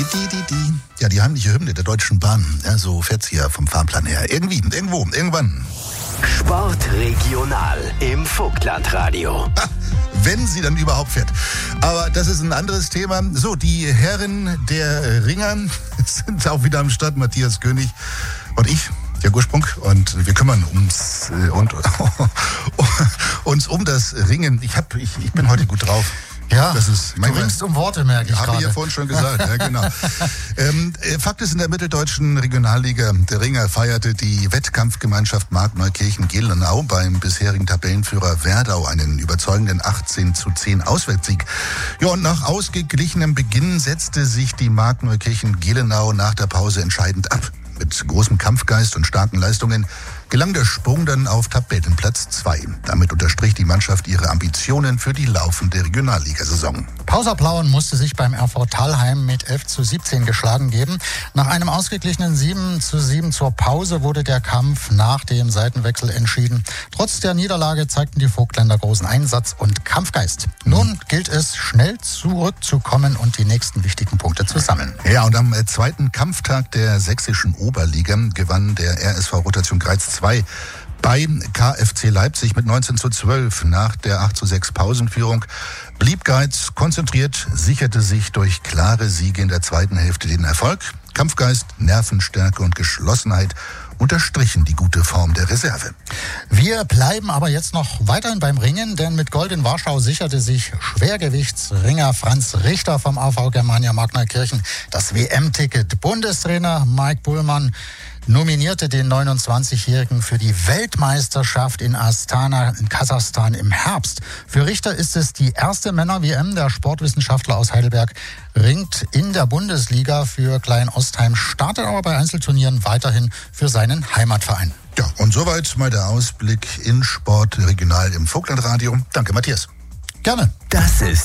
Ja, die heimliche Hymne der Deutschen Bahn. Ja, so fährt sie ja vom Fahrplan her. Irgendwie, irgendwo, irgendwann. Sportregional im Vogtlandradio. Wenn sie dann überhaupt fährt. Aber das ist ein anderes Thema. So, die Herren der Ringer sind auch wieder am Start. Matthias König und ich, der Ursprung. Und wir kümmern uns um das Ringen. Ich bin heute gut drauf. Ja, das ist du ringst um Worte, merke ich gerade. Habe ich ja vorhin schon gesagt, ja genau. Fakt ist, in der mitteldeutschen Regionalliga der Ringer feierte die Wettkampfgemeinschaft Markneukirchen-Gelenau beim bisherigen Tabellenführer Werdau einen überzeugenden 18:10 Auswärtssieg. Ja, und nach ausgeglichenem Beginn setzte sich die Markneukirchen-Gelenau nach der Pause entscheidend ab. Mit großem Kampfgeist und starken Leistungen gelang der Sprung dann auf Tabellenplatz 2. Damit unterstrich die Mannschaft ihre Ambitionen für die laufende Regionalligasaison. Pausaplauen musste sich beim RV Thalheim mit 11:17 geschlagen geben. Nach einem ausgeglichenen 7:7 zur Pause wurde der Kampf nach dem Seitenwechsel entschieden. Trotz der Niederlage zeigten die Vogtländer großen Einsatz und Kampfgeist. Nun gilt es, schnell zurückzukommen und die nächsten wichtigen Punkte zu sammeln. Ja, und am zweiten Kampftag der sächsischen Oberliga gewann der RSV Rotation Greiz 2 bei KFC Leipzig mit 19:12 nach der 8:6 Pausenführung. Blieb Greiz konzentriert, sicherte sich durch klare Siege in der zweiten Hälfte den Erfolg. Kampfgeist, Nervenstärke und Geschlossenheit unterstrichen die gute Form der Reserve. Wir bleiben aber jetzt noch weiterhin beim Ringen, denn mit Gold in Warschau sicherte sich Schwergewichtsringer Franz Richter vom AV Germania Markneukirchen das WM-Ticket. Bundestrainer Mike Bullmann nominierte den 29-Jährigen für die Weltmeisterschaft in Astana in Kasachstan im Herbst. Für Richter ist es die erste Männer-WM. Der Sportwissenschaftler aus Heidelberg ringt in der Bundesliga für Klein-Ostheim, startet aber bei Einzelturnieren weiterhin für seinen Heimatverein. Ja, und soweit mal der Ausblick in Sport regional im Vogtlandradio. Danke, Matthias. Gerne. Das ist